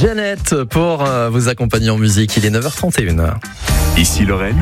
Jeannette pour vous accompagner en musique, il est 9h31. Ici Lorraine,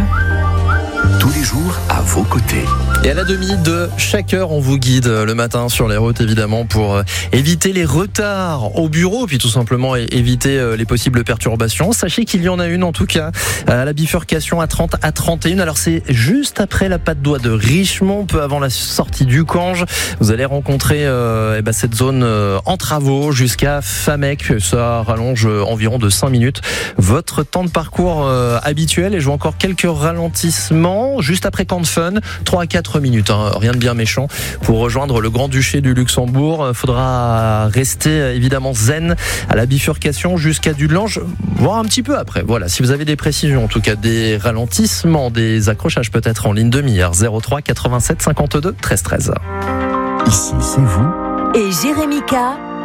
tous les jours à vos côtés. Et à la demi de chaque heure, on vous guide le matin sur les routes évidemment pour éviter les retards au bureau, puis tout simplement éviter les possibles perturbations. Sachez qu'il y en a une en tout cas à la bifurcation A30 A31. Alors c'est juste après la patte d'oie de Richemont, peu avant la sortie du Cange. Vous allez rencontrer cette zone en travaux jusqu'à Famec. Ça rallonge environ de 5 minutes votre temps de parcours habituel. Et je vois encore quelques ralentissements juste après Camp de Fun, 3 à 4 minutes, rien de bien méchant. Pour rejoindre le Grand-Duché du Luxembourg, faudra rester évidemment zen à la bifurcation jusqu'à Dudelange, voire un petit peu après. Voilà, si vous avez des précisions, en tout cas des ralentissements, des accrochages peut-être en ligne de mire, 03 87 52 13 13. Ici, c'est vous. Et Jérémy K.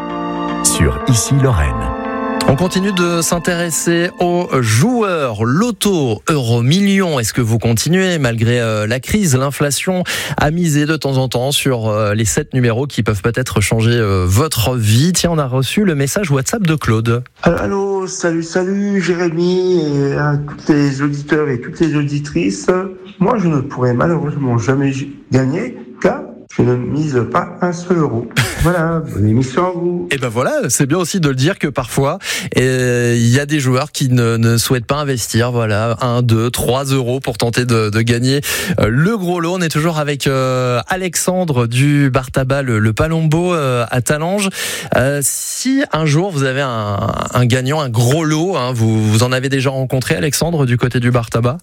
Sur Ici Lorraine. On continue de s'intéresser aux joueurs loto euro-million. Est-ce que vous continuez malgré la crise, l'inflation, à miser de temps en temps sur les 7 numéros qui peuvent peut-être changer votre vie? Tiens, on a reçu le message WhatsApp de Claude. Allô, salut Jérémy et à tous les auditeurs et toutes les auditrices. Moi, je ne pourrais malheureusement jamais gagner car je ne mise pas un seul euro. Voilà, bonne émission à vous. Et ben voilà, c'est bien aussi de le dire que parfois, il y a des joueurs qui ne souhaitent pas investir, 1, 2, 3 euros pour tenter de gagner le gros lot. On est toujours avec Alexandre du bar tabac, le Palombo à Talange. Si un jour vous avez un gagnant, un gros lot, vous en avez déjà rencontré, Alexandre, du côté du bar tabac?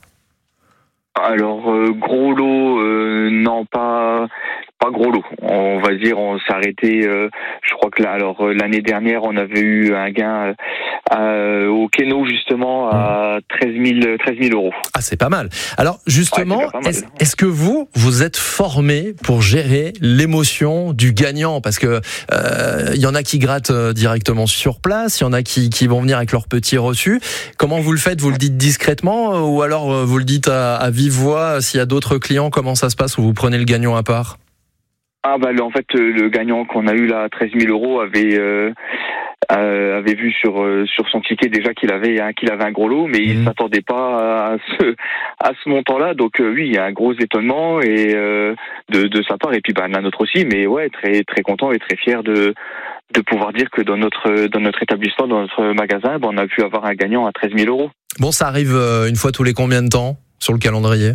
Alors, gros lot, non, pas gros lot. On va dire, on s'est arrêté, je crois que l'année dernière, on avait eu un gain au Keno, justement, à 13 000 euros. Ah, c'est pas mal. Alors, justement, ouais, est-ce que vous êtes formé pour gérer l'émotion du gagnant? Parce que y en a qui grattent directement sur place, il y en a qui vont venir avec leur petit reçu. Comment vous le faites? Vous le dites discrètement ou alors vous le dites à vive voix? S'il y a d'autres clients, comment ça se passe, ou vous prenez le gagnant à part? En fait, le gagnant qu'on a eu là, 13 000 euros, avait vu sur son ticket déjà qu'il avait un gros lot, mais il s'attendait pas à ce montant-là. Donc oui, il y a un gros étonnement et de sa part, et puis la nôtre aussi. Mais ouais, très très content et très fier de pouvoir dire que dans notre établissement, dans notre magasin, on a pu avoir un gagnant à 13 000 euros. Bon, ça arrive une fois tous les combien de temps sur le calendrier?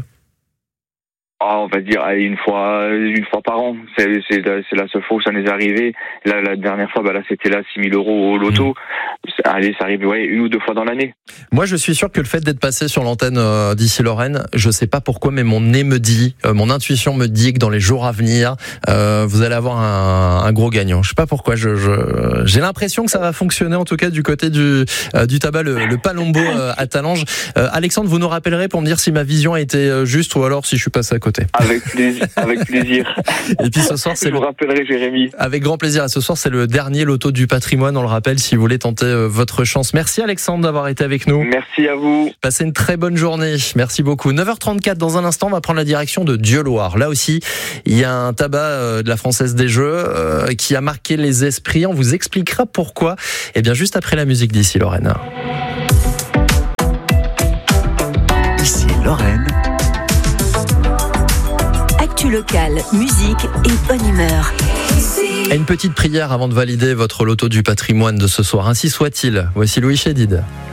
On va dire une fois par an. C'est la seule fois où ça nous est arrivé. Là, la dernière fois, c'était 6 000 euros au loto. Ça arrive une ou deux fois dans l'année. Moi, je suis sûr que le fait d'être passé sur l'antenne d'Ici Lorraine, je sais pas pourquoi, mais mon nez me dit, mon intuition me dit que dans les jours à venir, vous allez avoir un gros gagnant. Je sais pas pourquoi. J'ai l'impression que ça va fonctionner, en tout cas du côté du tabac, le Palombo à Talange. Alexandre, vous nous rappellerez pour me dire si ma vision a été juste ou alors si je suis passé à côté. Avec plaisir. Et puis ce soir, je vous rappellerai, Jérémy. Avec grand plaisir. Et ce soir, c'est le dernier loto du patrimoine, on le rappelle, si vous voulez tenter votre chance. Merci Alexandre d'avoir été avec nous. Merci à vous. Passez une très bonne journée. Merci beaucoup. 9h34, dans un instant, on va prendre la direction de Dieuloir. Là aussi, il y a un tabac de la Française des Jeux qui a marqué les esprits. On vous expliquera pourquoi. Et bien, juste après la musique d'Ici Lorraine. Ici Lorraine. Actu local, musique et bonne humeur. Et une petite prière avant de valider votre loto du patrimoine de ce soir. Ainsi soit-il. Voici Louis Chédid.